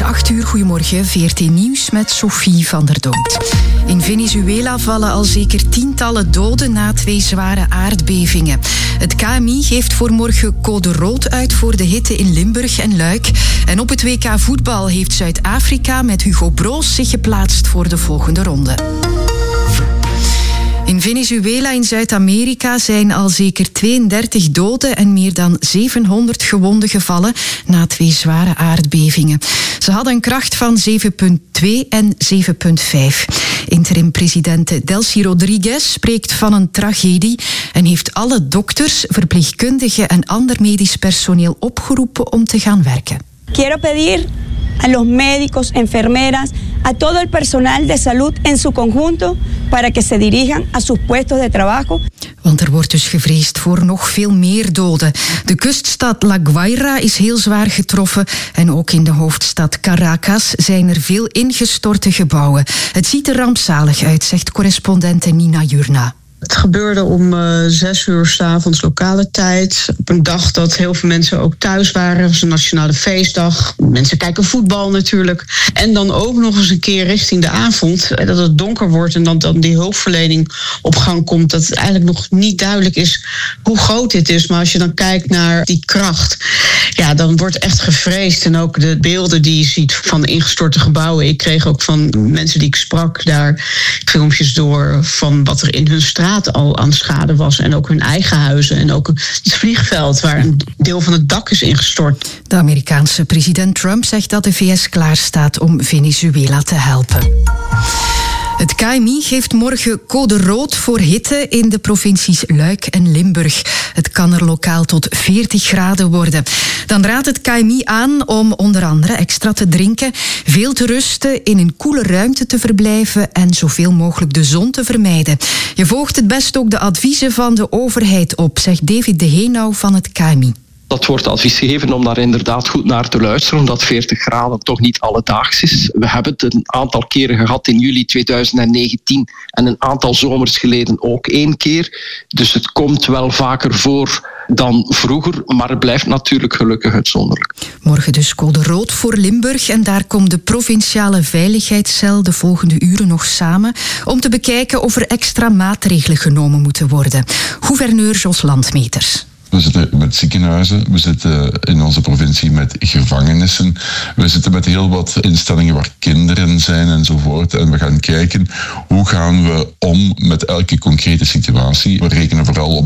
is 8:00. Goedemorgen, VRT Nieuws met Sophie van der Donkt. In Venezuela vallen al zeker tientallen doden na 2 zware aardbevingen. Het KMI geeft voor morgen code rood uit voor de hitte in Limburg en Luik. En op het WK voetbal heeft Zuid-Afrika met Hugo Broos zich geplaatst voor de volgende ronde. In Venezuela in Zuid-Amerika zijn al zeker 32 doden en meer dan 700 gewonden gevallen na 2 zware aardbevingen. Ze hadden een kracht van 7,2 en 7,5. Interim-president Delcy Rodriguez spreekt van een tragedie en heeft alle dokters, verpleegkundigen en ander medisch personeel opgeroepen om te gaan werken. Quiero pedir a los médicos, enfermeras, a todo el personal de salud en su conjunto para que se dirijan a sus puestos de trabajo. Want er wordt dus gevreesd voor nog veel meer doden. De kuststad La Guaira is heel zwaar getroffen en ook in de hoofdstad Caracas zijn er veel ingestorte gebouwen. Het ziet er rampzalig uit, zegt correspondente Nina Jurna. Het gebeurde om 6 uur 's avonds lokale tijd. Op een dag dat heel veel mensen ook thuis waren. Het was een nationale feestdag. Mensen kijken voetbal natuurlijk. En dan ook nog eens een keer richting de avond. Dat het donker wordt en dan die hulpverlening op gang komt. Dat het eigenlijk nog niet duidelijk is hoe groot dit is. Maar als je dan kijkt naar die kracht, ja, dan wordt echt gevreesd. En ook de beelden die je ziet van ingestorte gebouwen. Ik kreeg ook van mensen die ik sprak daar filmpjes door van wat er in hun straat al aan schade was. En ook hun eigen huizen. En ook het vliegveld waar een deel van het dak is ingestort. De Amerikaanse president Trump zegt dat de VS klaar staat om Venezuela te helpen. Het KMI geeft morgen code rood voor hitte in de provincies Luik en Limburg. Het kan er lokaal tot 40 graden worden. Dan raadt het KMI aan om onder andere extra te drinken, veel te rusten, in een koele ruimte te verblijven en zoveel mogelijk de zon te vermijden. Je volgt het best ook de adviezen van de overheid op, zegt David de Heenau van het KMI. Dat wordt advies gegeven om daar inderdaad goed naar te luisteren, omdat 40 graden toch niet alledaags is. We hebben het een aantal keren gehad in juli 2019 en een aantal zomers geleden ook 1 keer. Dus het komt wel vaker voor dan vroeger, maar het blijft natuurlijk gelukkig uitzonderlijk. Morgen dus code rood voor Limburg en daar komt de provinciale veiligheidscel de volgende uren nog samen om te bekijken of er extra maatregelen genomen moeten worden. Gouverneur Jos Landmeters. We zitten met ziekenhuizen, we zitten in onze provincie met gevangenissen, we zitten met heel wat instellingen waar kinderen zijn enzovoort. En we gaan kijken hoe gaan we om met elke concrete situatie. We rekenen vooral op